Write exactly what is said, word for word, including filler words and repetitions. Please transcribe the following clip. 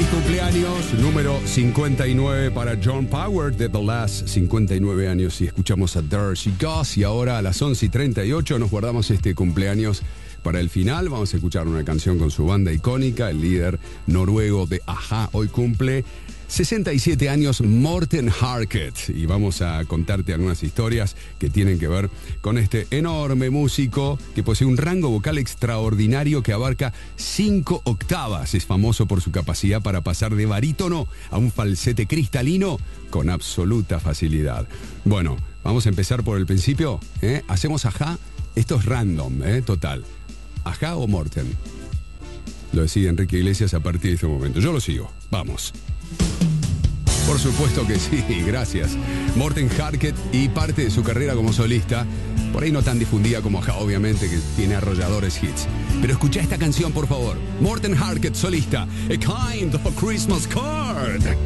Feliz cumpleaños, número cincuenta y nueve para John Power de The Last, cincuenta y nueve años, y escuchamos a There She Goes. Y ahora a las once y treinta y ocho nos guardamos este cumpleaños para el final. Vamos a escuchar una canción con su banda icónica, el líder noruego de A-ha. Hoy cumple sesenta y siete años Morten Harket, y vamos a contarte algunas historias que tienen que ver con este enorme músico que posee un rango vocal extraordinario que abarca cinco octavas. Es famoso por su capacidad para pasar de barítono a un falsete cristalino con absoluta facilidad. Bueno, vamos a empezar por el principio, ¿eh? Hacemos A-ha. Esto es random, ¿eh? Total. ¿A-ha o Morten? Lo decide Enrique Iglesias a partir de este momento. Yo lo sigo. Vamos. Por supuesto que sí, gracias. Morten Harket, y parte de su carrera como solista, por ahí no tan difundida como A-ha, obviamente, que tiene arrolladores hits. Pero escucha esta canción, por favor. Morten Harket, solista, A Kind of Christmas Card.